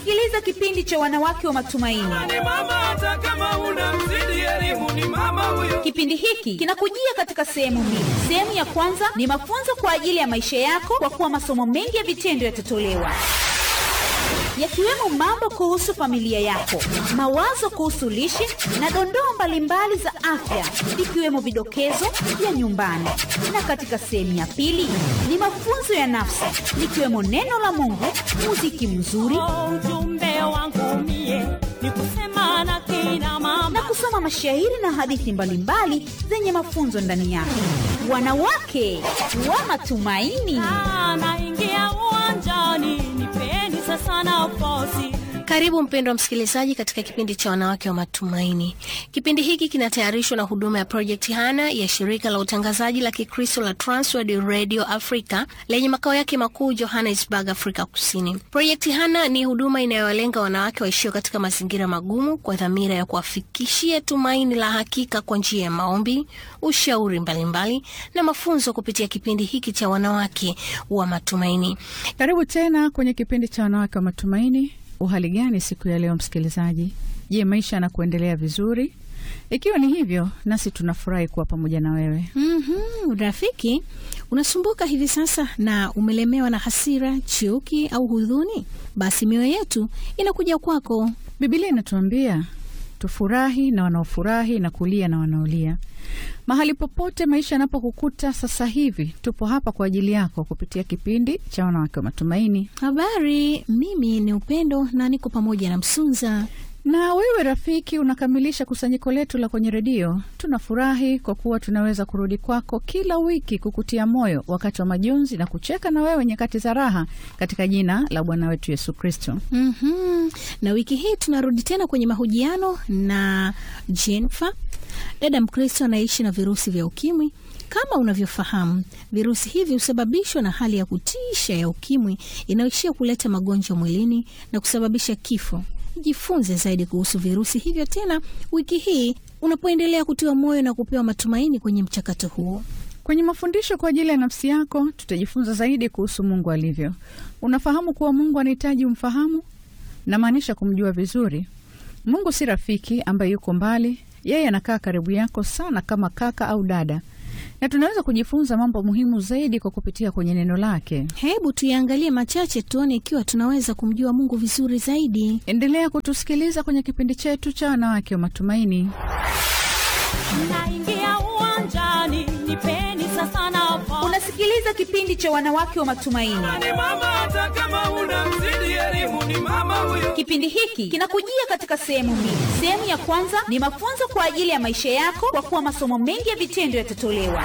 Unasikiliza kipindi cha wanawake wa matumaini. Ni mama hata kama unamzidi elimu ni mama huyo. Kipindi hiki kinakujia katika sehemu mbili. Sehemu ya kwanza ni mafunzo kwa ajili ya maisha yako, kwa kuwa masomo mengi ya vitendo yatatolewa, yakiwemo mambo kuhusu familia yako, mawazo kuhusu lishe na dondoo mbalimbali za afya, ikiwemo vidokezo vya nyumbani. Na katika sehemu ya pili ni mafunzo ya nafsi, ikiwemo neno la Mungu, muziki mzuri, ujumbe wangu mie ni kusema na kina mama, na kusoma mashairi na hadithi mbalimbali zenye mafunzo ndani yake. Wanawake wa matumaini. naingia uwanjani, nipeni sasa nafasi. Karibu mpendwa msikilizaji katika kipindi cha wanawake wa matumaini. Kipindi hiki kinatayarishwa na huduma ya Project Hana ya shirika la utangazaji la Kikristo la Transworld Radio Africa lenye makao yake makuu Johannesburg, Afrika Kusini. Project Hana ni huduma inayowalenga wanawake waishio katika mazingira magumu kwa dhamira ya kuwafikishia tumaini la hakika kwa njia ya maombi, ushauri mbalimbali na mafunzo kupitia kipindi hiki cha wanawake wa matumaini. Karibu tena kwenye kipindi cha wanawake wa matumaini. Uhali gani siku ya leo msikilizaji? Je, maisha yanakuendelea vizuri? Ikiwa ni hivyo, nasi tunafurahi kuwa pamoja na wewe. Rafiki, unasumbuka hivi sasa na umelemewa na hasira, chuki au huzuni? Basi mioyo yetu inakuja kwako. Biblia inatuambia tufurahi na wanaofurahi na kulia na wanaolia. Mahali popote maisha yanapokukuta sasa hivi, tupo hapa kwa ajili yako kupitia kipindi cha wanawake wa matumaini. Habari, mimi ni Upendo na niko pamoja na Msunza. Na wewe rafiki, unakamilisha kusanyiko letu la kwenye redio. Tunafurahi kwa kuwa tunaweza kurudi kwako kila wiki kukutia moyo wakati wa majonzi na kucheka na wewe nyakati za raha katika jina la Bwana wetu Yesu Kristo. Na wiki hii tunarudi tena kwenye mahojiano na Jennifer, dada Mkristo anaishi na virusi vya ukimwi. Kama unavyofahamu, virusi hivi husababishwa na hali ya kutisha ya ukimwi inayoishia kuleta magonjwa mwilini na kusababisha kifo. Jifunze zaidi kuhusu virusi hivyo tena wiki hii unapoendelea kutiwa moyo na kupewa matumaini kwenye mchakato huo. Kwenye mafundisho kwa ajili ya nafsi yako, tutajifunza zaidi kuhusu Mungu alivyo. Unafahamu kuwa Mungu anahitaji umfahamu? Namaanisha kumjua vizuri. Mungu si rafiki ambaye yuko mbali. Yeye anakaa karibu yako sana kama kaka au dada. Na tunaweza kujifunza mambo muhimu zaidi kwa kupitia kwenye neno lake. Hebu tuyaangalie machache tuone ikiwa tunaweza kumjua Mungu vizuri zaidi. Endelea kutusikiliza kwenye kipindi chetu cha wanawake wa matumaini. Naingia uwanjani, nipeni sasa nafasi. Unasikiliza kipindi cha wanawake wa matumaini. Ni mama hata kama unamzidi elimu ni mama huyo. Kipindi hiki kinakujia katika sehemu mbili. Sehemu ya kwanza ni mafunzo kwa ajili ya maisha yako, kwa kuwa masomo mengi ya vitendo yatatolewa,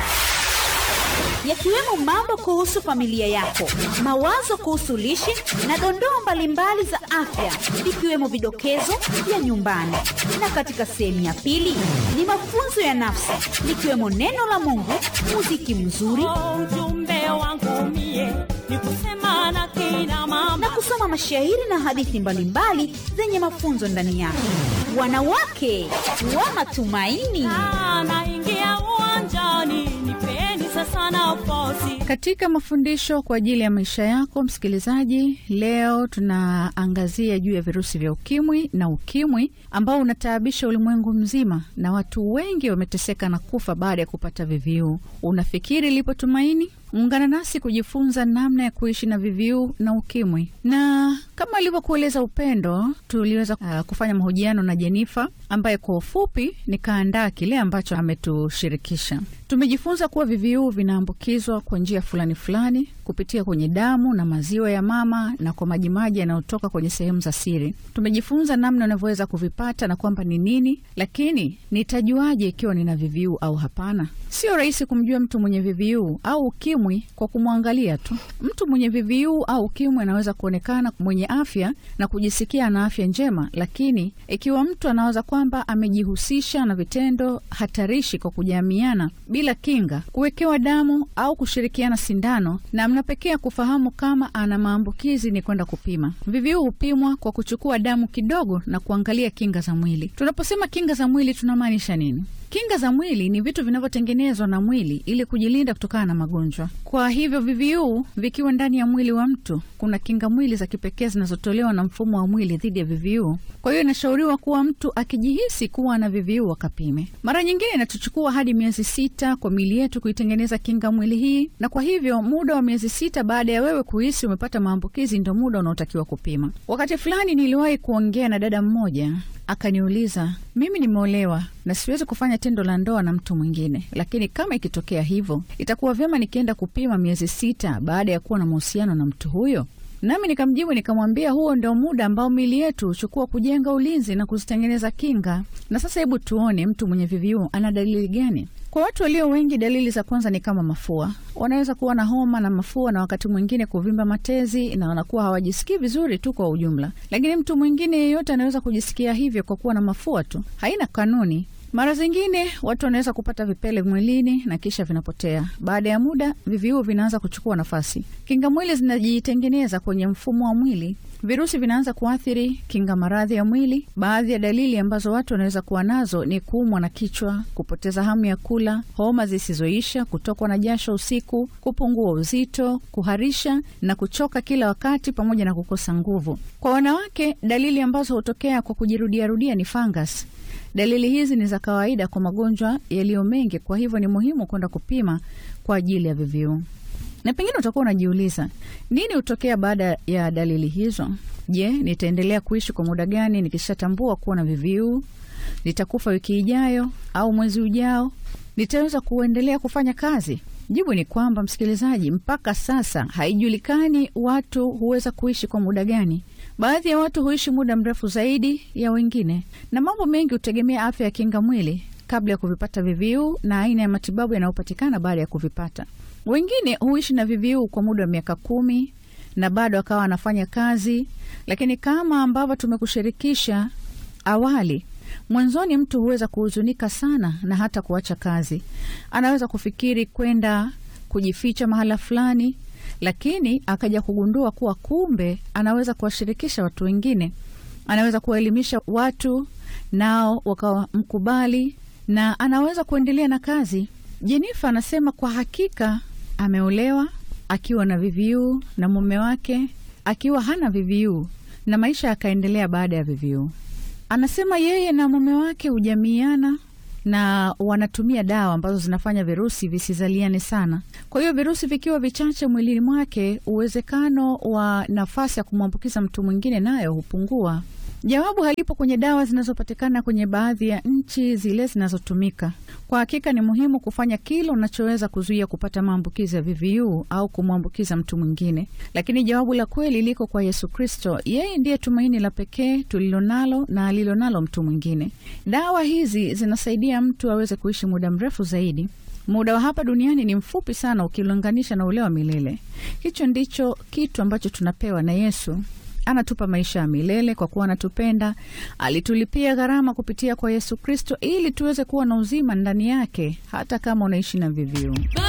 yakiwemo mambo kuhusu familia yako, mawazo kuhusu lishe na dondoo mbalimbali za afya, ikiwemo vidokezo vya nyumbani. Na katika sehemu ya pili ni mafunzo ya nafsi, ikiwemo neno la Mungu, muziki mzuri, ujumbe wangu mie ni kusema na kina mama, na kusoma mashairi na hadithi mbalimbali zenye mafunzo ndani yake. Wanawake wa matumaini. naingia uwanjani, nipeni sasa nafasi. Katika mafundisho kwa ajili ya maisha yako msikilizaji, leo tunaangazia juu ya virusi vya ukimwi na ukimwi ambao unataabisha ulimwengu mzima, na watu wengi wameteseka na kufa baada ya kupata VVU. Unafikiri lipo tumaini? Ungana nasi kujifunza namna ya kuishi na VVU na ukimwi. Na kama alivyokueleza Upendo, tuliweza kufanya mahojiano na Jennifer ambaye kwa ufupi nikaandaa kile ambacho ametushirikisha. Tumejifunza kuwa VVU vinaambukizwa kwa njia fulani fulani kupitia kwenye damu na maziwa ya mama na kwa majimaji yanayotoka kwenye sehemu za siri. Tumejifunza namna unavyoweza kuvipata na kwamba ni nini, lakini nitajuaje ikiwa nina VVU au hapana? Sio rahisi kumjua mtu mwenye VVU au ukimwi kwa kumwangalia tu. Mtu mwenye VVU au ukimwi anaweza kuonekana mwenye afya na kujisikia na afya njema, lakini ikiwa mtu anawaza kwamba amejihusisha na vitendo hatarishi kwa kujamiana bila kinga, kuwekewa damu au kushirikiana sindano, na mnapekea kufahamu kama ana maambukizi ni kwenda kupima. VVU hupimwa kwa kuchukua damu kidogo na kuangalia kinga za mwili. Tunaposema kinga za mwili tunamaanisha nini? Kinga za mwili ni vitu vinavyotengenezwa na mwili ili kujilinda kutokana na magonjwa. Kwa hivyo VVU vikiwa ndani ya mwili wa mtu, kuna kinga mwili za kipekee zinazotolewa na mfumo wa mwili dhidi ya VVU. Kwa hiyo inashauriwa kuwa mtu akijihisi kuwa na VVU akapime. Mara nyingine inatuchukua hadi miezi 6 kwa miili yetu kuitengeneza kinga mwili hii, na kwa hivyo muda wa miezi 6 baada ya wewe kuhisi umepata maambukizi ndio muda unaotakiwa kupima. Wakati fulani niliwahi kuongea na dada mmoja, akaniuliza, mimi nimeolewa na siwezi kufanya tendo la ndoa na mtu mwingine, lakini kama ikitokea hivyo, itakuwa vyema nikienda kupima miezi 6 baada ya kuwa na mahusiano na mtu huyo? Nami nikamjibu nikamwambia, huo ndio muda ambao miili yetu huchukua kujenga ulinzi na kuzitengeneza kinga. Na sasa hebu tuone mtu mwenye VVU ana dalili gani. Kwa watu walio wengi, dalili za kwanza ni kama mafua. Wanaweza kuwa na homa na mafua, na wakati mwingine kuvimba matezi, na wanakuwa hawajisikii vizuri tu kwa ujumla. Lakini mtu mwingine yeyote anaweza kujisikia hivyo kwa kuwa na mafua tu. Haina kanuni. Mara zingine watu wanaweza kupata vipele mwilini na kisha vinapotea. Baada ya muda, VVU vinaanza kuchukua nafasi. Kinga mwili zinajitengeneza kwenye mfumo wa mwili. Virusi vinaanza kuathiri kinga maradhi ya mwili. Baadhi ya dalili ambazo watu wanaweza kuwa nazo ni kuumwa na kichwa, kupoteza hamu ya kula, homa zisizoisha, kutokwa na jasho usiku, kupungua uzito, kuharisha na kuchoka kila wakati, pamoja na kukosa nguvu. Kwa wanawake, dalili ambazo hutokea kwa kujirudia ni fungus. Dalili hizi ni za kawaida kwa magonjwa yaliyo mengi, kwa hivyo ni muhimu kwenda kupima kwa ajili ya VVU. Na pengine utakuwa unajiuliza, nini hutokea baada ya dalili hizo? Je, nitaendelea kuishi kwa muda gani nikishatambua kuwa na VVU? Nitakufa wiki ijayo au mwezi ujao? Nitaweza kuendelea kufanya kazi? Jibu ni kwamba, msikilizaji, mpaka sasa haijulikani watu huweza kuishi kwa muda gani. Baadhi ya watu huishi muda mrefu zaidi ya wengine, na mambo mengi hutegemea afya ya kinga mwili kabla ya kuvipata VVU na aina ya matibabu yanayopatikana baada ya kuvipata. Wengine huishi na VVU kwa muda wa miaka 10 na bado akawa anafanya kazi, lakini kama ambavyo tumekushirikisha awali, mwanzoni mtu huweza kuhuzunika sana na hata kuacha kazi. Anaweza kufikiri kwenda kujificha mahala fulani, lakini akaja kugundua kuwa kumbe anaweza kuwashirikisha watu wengine. Anaweza kuwaelimisha watu nao wakawa mkubali, na anaweza kuendelea na kazi. Jennifer anasema kwa hakika ameolewa akiwa na VVU na mume wake akiwa hana VVU, na maisha yakaendelea baada ya VVU. Anasema yeye na mume wake hujamiana na wanatumia dawa ambazo zinafanya virusi visizaliane sana. Kwa hiyo virusi vikiwa vichache mwilini mwake, uwezekano wa nafasi ya kumwambukiza mtu mwingine nayo hupungua. Jawabu halipo kwenye dawa zinazopatikana kwenye baadhi ya nchi zile zinazotumika. Kwa hakika ni muhimu kufanya kile unachoweza kuzuia kupata maambukizi ya VVU au kumwambukiza mtu mwingine. Lakini jawabu la kweli liko kwa Yesu Kristo. Yeye ndiye tumaini la pekee tulilonalo na alilonalo mtu mwingine. Dawa hizi zinasaidia mtu aweze kuishi muda mrefu zaidi. Muda wa hapa duniani ni mfupi sana ukilinganisha na ule wa milele. Hicho ndicho kitu ambacho tunapewa na Yesu. Anatupa maisha ya milele kwa kuwa anatupenda. Alitulipia gharama kupitia kwa Yesu Kristo ili tuweze kuwa na uzima ndani yake, hata kama unaishi na VVU.